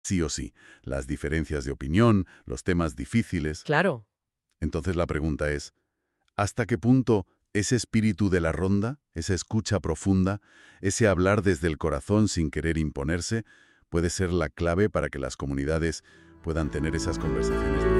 Sí o sí, las diferencias de opinión, los temas difíciles. Claro. Entonces la pregunta es, ¿hasta qué punto ese espíritu de la ronda, esa escucha profunda, ese hablar desde el corazón sin querer imponerse, puede ser la clave para que las comunidades puedan tener esas conversaciones